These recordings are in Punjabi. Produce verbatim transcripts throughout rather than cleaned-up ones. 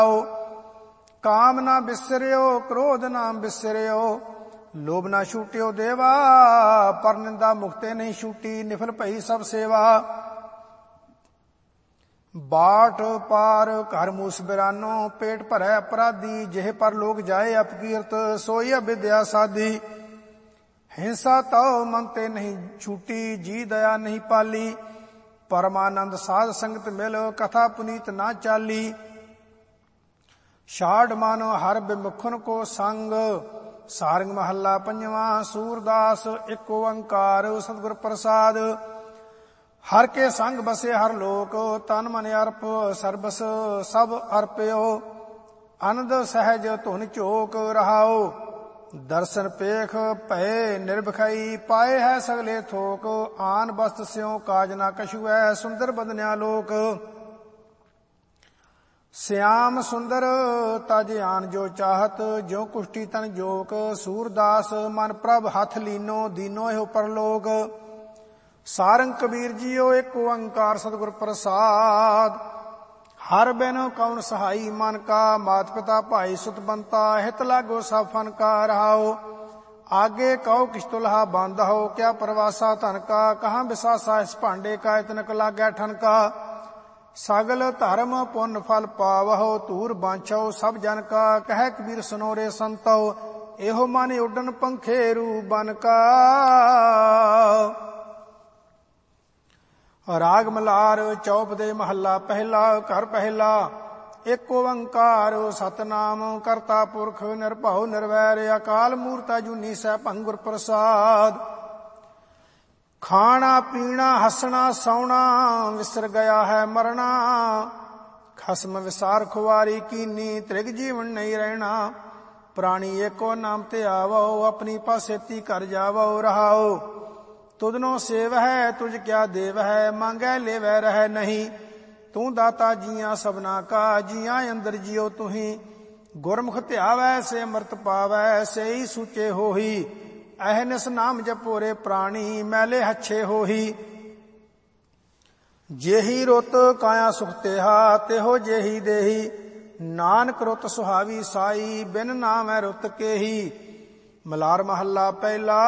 ਕਾਮ ਨਾ ਬਿਸਰਿਓ ਕ੍ਰੋਧ ਨਾ ਬਿਸਰਿਓ, ਲੋਭ ਨਾ ਛੂਟਿਓ ਦੇਵਾ, ਪਰ ਨਿੰਦਾ ਮੁਕਤੇ ਨਹੀਂ ਛੂਟੀ, ਨਿਫਲ ਭਈ ਸਭ ਸੇਵਾ। ਬਾਟ ਪਾਰ ਘਰ ਮੂਸ ਬਿਰਾਨੋ, ਪੇਟ ਭਰੈ ਅਪਰਾਧੀ, ਜਿਹ ਪਰ ਲੋਕ ਜਾਏ ਅਪਕੀਰਤ, ਸੋਈ ਅਵਿਦਿਆ ਸਾਧੀ। ਹਿੰਸਾ ਤਉ ਮਨ ਤੇ ਨਹੀਂ ਛੂਟੀ, ਜੀ ਦਇਆ ਨਹੀਂ ਪਾਲੀ, ਪਰਮਾਨੰਦ ਸਾਧ ਸੰਗਤ ਮਿਲ, ਕਥਾ ਪੁਨੀਤ ਨਾ ਚਾਲੀ। ਛਾੜ ਮਨ ਹਰ ਬਿਮੁਖਨ ਕੋ ਸੰਗ, ਸਾਰੰਗ ਮਹੱਲਾ ਪੰਜਵਾਂ। ਸੂਰਦਾਸ ਇੱਕ ਓੰਕਾਰ ਸਤਿਗੁਰ ਪ੍ਰਸਾਦ, ਹਰ ਕੇ ਸੰਗ ਬਸੇ ਹਰ ਲੋਕ, ਤਨ ਮਨ ਅਰਪ ਸਰਬਸ ਸਭ ਅਰਪਿਓ, ਅਨੰਦ ਸਹਿਜ ਧੁਨ ਝੋਕ ਰਹਾਓ। ਦਰਸ਼ਨ ਪੇਖ ਭਏ ਨਿਰਭਖਈ, ਪਾਏ ਹੈ ਸਗਲੇ ਥੋਕ, ਆਨ ਬਸਤ ਸਿਉ ਕਾਜ ਨਾ ਕਛੂ ਹੈ, ਸੁੰਦਰ ਬਦਨਿਆ ਲੋਕ। ਸਿਆਮ ਸੁੰਦਰ ਤਜ ਆਨ ਜੋ ਚਾਹਤ, ਜੋ ਕੁਸ਼ਟੀ ਤਨ ਜੋਕ, ਸੂਰਦਾਸ ਮਨ ਪ੍ਰਭ ਹੱਥ ਲੀਨੋ, ਦੀਨੋ ਇਹੋ ਪਰਲੋਕ। ਸਾਰੰਗ ਕਬੀਰ ਜੀਓ ਇੱਕ ਓੰਕਾਰ ਸਤਿਗੁਰ ਪ੍ਰਸਾਦ, ਹਰ ਬਿਨ ਕੌਣ ਸਹਾਈ ਮਨ ਕਾ, ਮਾਤ ਪਿਤਾ ਭਾਈ ਸੁਤ ਬੰਤਾ, ਹਿਤ ਲਾਗੋ ਸਭ ਫਨ ਕਾ ਰਹਾਓ। ਆਗੇ ਕਹੋ ਕਿਛ ਤੁਲਹਾ ਬੰਦ ਹੋ, ਕਿਆ ਪ੍ਰਵਾਸਾ ਧਨ ਕਾ, ਕਹਾਂ ਬਿਸਾਸਾ ਇਸ ਭਾਂਡੇ ਕਾ, ਇਤਨਕ ਲਾਗੈ ਠਨਕਾ। ਸਗਲ ਧਰਮ ਪੁੰਨ ਫਲ ਪਾਵਹੁ, ਧੂਰ ਬਾਂਛੋ ਸਭ ਜਨ ਕਾ, ਕਹਿ ਕਬੀਰ ਸੁਨੋ ਰੇ ਸੰਤੋ, ਇਹੋ ਮਨ ਉੱਡਨ ਪੰਖੇਰੂ ਬਨ ਕਾ। ਰਾਗ ਮਲਾਰ ਚੌਪ ਦੇ ਮਹੱਲਾ ਪਹਿਲਾ। ਘਰ ਪਹਿਲਾ। ਇੱਕ ਓੰਕਾਰ ਸਤਨਾਮ ਕਰਤਾ ਪੁਰਖ ਨਿਰਭਉ ਨਿਰਵੈਰ, ਅਕਾਲ ਮੂਰਤ ਅਜੂਨੀ ਸੈਭੰ ਗੁਰ ਪ੍ਰਸਾਦ। ਖਾਣਾ ਪੀਣਾ ਹੱਸਣਾ ਸੌਣਾ, ਵਿਸਰ ਗਿਆ ਹੈ ਮਰਨਾ, ਖਸਮ ਵਿਸਾਰ ਖੁਆਰੀ ਕੀਨੀ, ਤ੍ਰਿਗ ਜੀਵਨ ਨਹੀਂ ਰਹਿਣਾ। ਪ੍ਰਾਣੀ ਏਕੋ ਨਾਮ ਤੇ ਆਵੋ, ਆਪਣੀ ਪਾਸੇਤੀ ਕਰ ਜਾਵੋ ਰਹਾਓ। ਤੁਧਨੋ ਸੇਵ ਹੈ ਤੁਝ ਕਿਆ ਦੇਵ ਹੈ, ਮੰਗੈ ਲੇਵੈ ਰਹਿ ਨਹੀਂ। ਤੂੰ ਦਾਤਾ ਜੀਆਂ ਸਭਨਾ ਕਾ, ਜੀਆਂ ਅੰਦਰ ਜਿਉ ਤੁਹੀ। ਗੁਰਮੁਖ ਧਿਆਵੈ ਸੇ ਅੰਮ੍ਰਿਤ ਪਾਵੈ, ਸੇਈ ਸੁਚੇ ਹੋਹੀ। ਅਹਨਿਸ ਨਾਮ ਜਪੋਰੇ ਪ੍ਰਾਣੀ, ਮੈਲੇ ਹੱਛੇ ਹੋਹੀ। ਜੇਹੀ ਰੁੱਤ ਕਾਇਆ ਸੁਖ ਤੇਹਾ, ਤਿਹੋ ਜੇਹੀ ਦੇਹੀ। ਨਾਨਕ ਰੁੱਤ ਸੁਹਾਵੀ ਸਾਈ, ਬਿਨ ਨਾਮੈ ਰੁੱਤ ਕੇਹੀ। ਮਲਾਰ ਮਹੱਲਾ ਪਹਿਲਾ।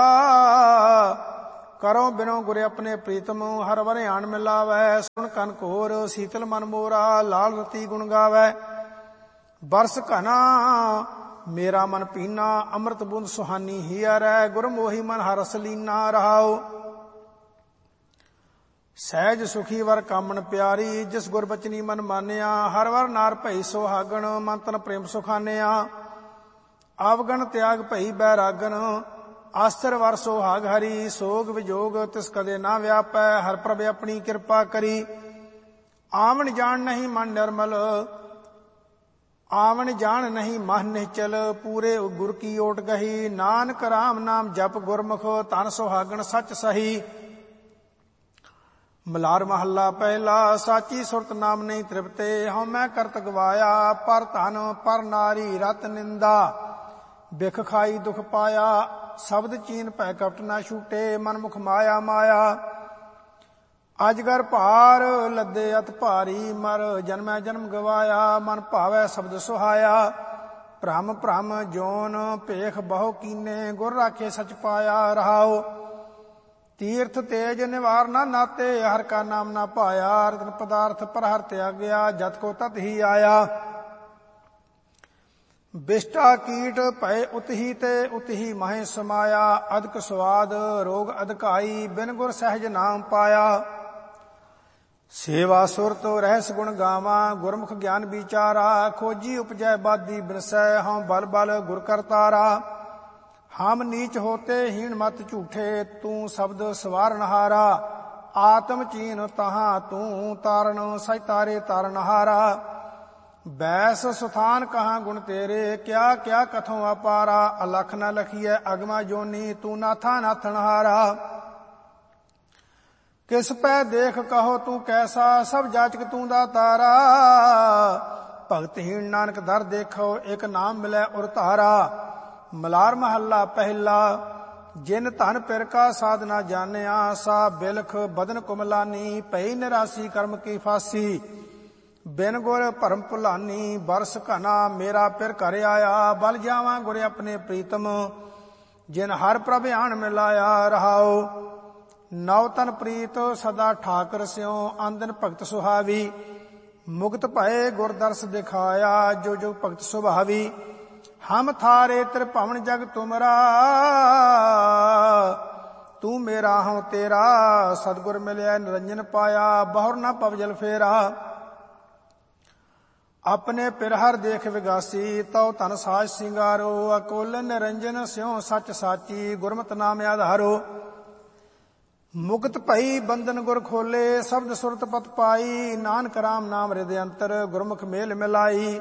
ਕਰੋ ਬਿਨੋ ਗੁਰ ਆਪਣੇ ਪ੍ਰੀਤਮ, ਹਰ ਵਰਿਆਣ ਮਿਲਾਵੈ। ਸੁਣ ਕਨ ਘੋਰ ਸੀਤਲ ਮਨ ਮੋਰਾ, ਲਾਲ ਰਤੀ ਗੁਣ ਗਾਵੈ। ਬਰਸ ਘਨਾ ਮੇਰਾ ਮਨ ਪੀਨਾ, ਅੰਮ੍ਰਿਤ ਬੂੰਦ ਸੁਹਾਨੀ ਹੀਅਰੈ। ਗੁਰਮੋਹੀ ਮਨ ਹਰਸ ਲੀਨਾ ਰਹਾਓ। ਸਹਿਜ ਸੁਖੀ ਵਰ ਕਾਮਣ ਪਿਆਰੀ, ਜਿਸ ਗੁਰ ਬਚਨੀ ਮਨ ਮਾਨਿਆ। ਹਰ ਵਰ ਨਾਰ ਭਈ ਸੁਹਾਗਣ, ਮਨ ਤਨ ਪ੍ਰੇਮ ਸੁਖਾਨਿਆ। ਆਵਗਣ ਤਿਆਗ ਭਈ ਬੈਰਾਗਨ, ਆਸਰ ਵਰ ਸੁਹਾਗ ਹਰੀ। ਸੋਗ ਵਿਜੋਗ ਤਿਸ ਕਦੇ ਨਾ ਵਿਆਪੈ, ਹਰ ਪ੍ਰਭ ਆਪਣੀ ਕਿਰਪਾ ਕਰੀ। ਆਵਣ ਜਾਣ ਨਹੀਂ ਮਨ ਨਿਰਮਲ, ਆਵਣ ਜਾਣ ਨਹੀਂ ਮਨ ਨਿਹਚਲ। ਪੂਰੇ ਗੁਰ ਕੀ ਓਟ ਗਹੀ, ਨਾਨਕ ਰਾਮ ਨਾਮ ਜਪ ਗੁਰਮੁਖ। ਧਨ ਸੁਹਾਗਣ ਸੱਚ ਸਹੀ। ਮਲਾਰ ਮਹੱਲਾ ਪਹਿਲਾ। ਸਾਚੀ ਸੁਰਤ ਨਾਮ ਨਹੀਂ ਤ੍ਰਿਪਤੇ, ਹਉ ਮੈਂ ਕਰਤ ਗਵਾਇਆ। ਪਰ ਧਨ ਪਰ ਨਾਰੀ ਰਤ ਨਿੰਦਾ, ਬਿਖ ਖਾਈ ਦੁਖ ਪਾਇਆ। ਸ਼ਬਦ ਚੀਨ ਭੈ ਕਪਟ ਨਾ ਛੂਟੇ, ਮਨਮੁਖ ਮਾਇਆ ਮਾਇਆ। ਅਜਗਰ ਭਾਰ ਲੱਦੇ ਅਤ ਭਾਰੀ, ਮਰ ਜਨਮੈ ਜਨਮ ਗਵਾਇਆ। ਮਨ ਭਾਵੈ ਸ਼ਬਦ ਸੁਹਾਇਆ, ਭ੍ਰਮ ਭ੍ਰਮ ਜੋਨ ਭੇਖ ਬਹੁ ਕੀਨੇ। ਗੁਰ ਰਾਖੇ ਸਚ ਪਾਇਆ ਰਹਾਓ। ਤੀਰਥ ਤੇਜ ਨਿਵਾਰ ਨਾ ਨਾਤੇ, ਹਰ ਕਾ ਨਾਮ ਨਾ ਪਾਇਆ। ਰਤਨ ਪਦਾਰਥ ਪਰ ਹਰ ਤਿਆਗਿਆ, ਜਤ ਕੋ ਤਤ ਹੀ ਆਇਆ। ਬਿਸ਼ਟਾ ਕੀਟ ਭਏ ਉਤਹੀ ਤੇ, ਉਤਹੀ ਮਹੇ ਸਮਾਇਆ। ਅਦਕ ਸਵਾਦ ਰੋਗ ਅਧਕਾਈ, ਬਿਨ ਗੁਰ ਸਹਿਜ ਨਾਮ ਪਾਇਆ। ਸੇਵਾ ਸੁਰਤ ਰਹਿਸ ਗੁਣ ਗਾਵਾਂ, ਗੁਰਮੁਖ ਗਿਆਨ ਵਿਚਾਰਾ। ਖੋਜੀ ਉਪਜੈ ਬਾਦੀ ਬਿਨਸੈ, ਹਉ ਬਲ ਬਲ ਗੁਰ ਕਰਤਾਰਾ। ਹਮ ਨੀਚ ਹੋਤੇ ਹੀਣ ਮਤ ਝੂਠੇ, ਤੂੰ ਸ਼ਬਦ ਸਵਾਰਨਹਾਰਾ। ਆਤਮ ਚੀਨ ਤਹਾਂ ਤੂੰ ਤਾਰਨ, ਸਚ ਤਾਰੇ ਤਾਰਨਹਾਰਾ। ਬੈਸ ਸੁਥਾਨ ਕਹਾਂ ਗੁਣ ਤੇਰੇ, ਕਿਆ ਕਿਆ ਕਥੋਂ ਅਪਾਰਾ। ਅਲਖ ਨ ਲਖੀਐ ਅਗਮਾ ਜੋਨੀ, ਤੂੰ ਨਾਥਾ ਨਾਥਨਹਾਰਾ। ਕਿਸ ਪੈ ਦੇਖ ਕਹੋ ਤੂੰ ਕੈਸਾ, ਸਭ ਜਾਚਕ ਤੂੰ ਦਾਤਾਰਾ। ਭਗਤਹੀਣ ਨਾਨਕ ਦਰ ਦੇਖੋ, ਇੱਕ ਨਾਮ ਮਿਲੈ ਉਰ ਧਾਰਾ। ਮਲਾਰ ਮਹੱਲਾ ਪਹਿਲਾ। ਜਿਨ ਧਨ ਪਿਰ ਕਾ ਸਾਧ ਨਾ ਜਾਣਿਆ, ਸਾ ਬਿਲਖ ਬਦਨ ਕੁਮਲਾਨੀ। ਭਈ ਨਿਰਾਸੀ ਕਰਮ ਕੀ ਫਾਸੀ, ਬਿਨ ਗੁਰ ਭਰਮ ਭੁਲਾਨੀ ਬਰਸ ਘਨਾ, ਮੇਰਾ ਫਿਰ ਘਰ ਆਇਆ ਬਲ ਜਾਵਾਂ ਗੁਰ ਆਪਣੇ ਪ੍ਰੀਤਮ, ਜਿਨ ਹਰ ਪ੍ਰਭ ਆਣ ਮਿਲਾਇਆ ਰਹਾਓ। ਨਵ ਤਨ ਪ੍ਰੀਤ ਸਦਾ ਠਾਕਰ ਸਿਉ, ਆਂਦਨ ਭਗਤ ਸੁਹਾਵੀ, ਮੁਕਤ ਭਏ ਗੁਰ ਦਰਸ ਦਿਖਾਇਆ, ਜੋ ਜੋ ਭਗਤ ਸੁਭਾਵੀ। ਹਮ ਥਾਰੇ ਤ੍ਰਿਭਵਨ ਜਗ ਤੁਮਰਾ, ਤੂੰ ਮੇਰਾ ਹਉ ਤੇਰਾ, ਸਤਿਗੁਰ ਮਿਲਿਆ ਨਿਰੰਜਨ ਪਾਇਆ, ਬਹੁਰ ਨਾ ਪਵਜਲ ਫੇਰਾ। ਆਪਣੇ ਪਿਰਹਰ ਦੇਖ ਵਿਗਾਸੀ, ਤਉ ਧਨ ਸਾਜ ਸਿੰਗਾਰੋ, ਅਕੋਲ ਨਿਰੰਜਨ ਸਿਉ ਸੱਚ ਸਾਚੀ, ਗੁਰਮਤਿ ਨਾਮ ਆਧਾਰੋ। ਮੁਕਤ ਭਈ ਬੰਧਨ ਗੁਰ ਖੋਲੇ, ਸ਼ਬਦ ਸੁਰਤ ਪਤ ਪਾਈ, ਨਾਨਕ ਰਾਮ ਨਾਮ ਹਿਰਦਿ ਅੰਤਰ, ਗੁਰਮੁਖ ਮੇਲ ਮਿਲਾਈ।